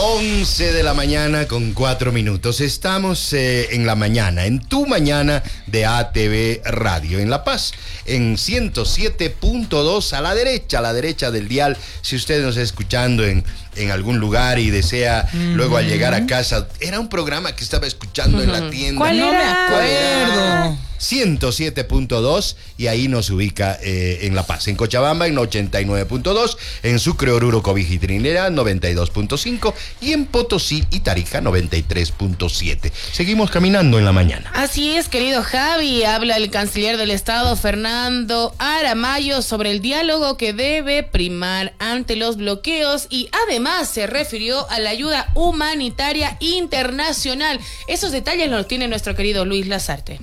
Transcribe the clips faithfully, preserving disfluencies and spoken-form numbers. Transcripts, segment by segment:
once de la mañana con cuatro minutos. Estamos eh, en la mañana, en tu mañana de A T V Radio, en La Paz, en ciento siete punto dos, a la derecha, a la derecha del dial. Si usted nos está escuchando en, en algún lugar y desea mm-hmm. luego al llegar a casa, era un programa que estaba escuchando mm-hmm. en la tienda. ¿Cuál era? No me acuerdo. ciento siete punto dos y ahí nos ubica eh, en La Paz, en Cochabamba en ochenta y nueve punto dos, en Sucre, Oruro, Cobija y Trinidad noventa y dos punto cinco y en Potosí y Tarija noventa y tres punto siete. Seguimos caminando en la mañana. Así es, querido Javi, habla el canciller del Estado Fernando Aramayo sobre el diálogo que debe primar ante los bloqueos y además se refirió a la ayuda humanitaria internacional. Esos detalles los tiene nuestro querido Luis Lazarte.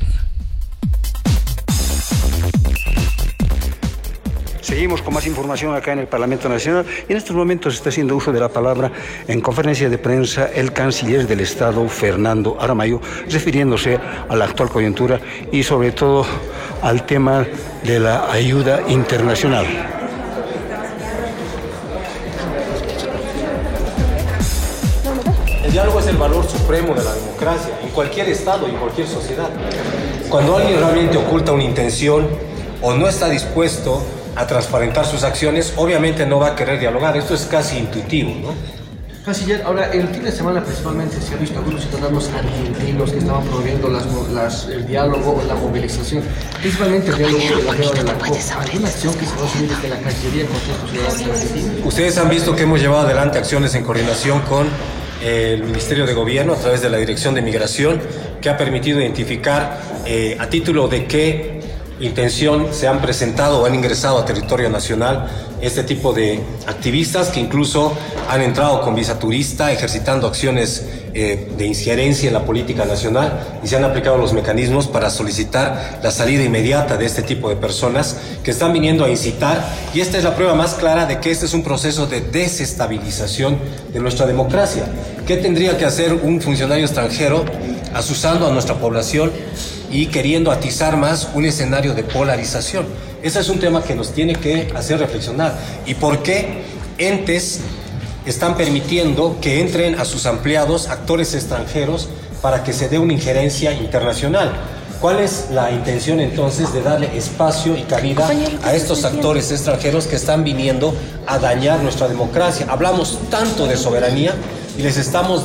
Seguimos con más información acá en el Parlamento Nacional y en estos momentos está haciendo uso de la palabra en conferencia de prensa el canciller del Estado, Fernando Aramayo, refiriéndose a la actual coyuntura y sobre todo al tema de la ayuda internacional. El diálogo es el valor supremo de la democracia, en cualquier estado y en cualquier sociedad. Cuando alguien realmente oculta una intención o no está dispuesto a transparentar sus acciones, obviamente no va a querer dialogar. Esto es casi intuitivo, ¿no? Canciller, ahora, el fin de semana principalmente se ha visto algunos ciudadanos argentinos que estaban promoviendo las, las, el diálogo o la movilización, principalmente el diálogo de la guerra de la COP. ¿Alguna acción que se va a subir desde la Cancillería contra estos ciudadanos argentinos? Ustedes han visto que hemos llevado adelante acciones en coordinación con el Ministerio de Gobierno a través de la Dirección de Migración, que ha permitido identificar eh, a título de qué intención se han presentado o han ingresado a territorio nacional este tipo de activistas que incluso han entrado con visa turista, ejercitando acciones eh, de injerencia en la política nacional, y se han aplicado los mecanismos para solicitar la salida inmediata de este tipo de personas que están viniendo a incitar, y esta es la prueba más clara de que este es un proceso de desestabilización de nuestra democracia. ¿Qué tendría que hacer un funcionario extranjero asusando a nuestra población y queriendo atizar más un escenario de polarización? Ese es un tema que nos tiene que hacer reflexionar. ¿Y por qué entes están permitiendo que entren a sus empleados actores extranjeros para que se dé una injerencia internacional? ¿Cuál es la intención entonces de darle espacio y cabida a estos actores extranjeros que están viniendo a dañar nuestra democracia? Hablamos tanto de soberanía y les estamos